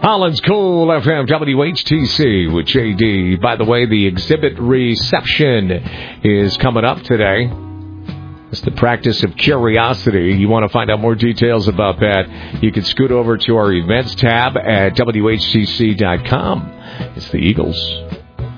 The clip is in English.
Holland's Cool FM WHTC with JD. By the way, the exhibit reception is coming up today. It's the practice of curiosity. You want to find out more details about that, you can scoot over to our events tab at WHTC.com. It's the Eagles.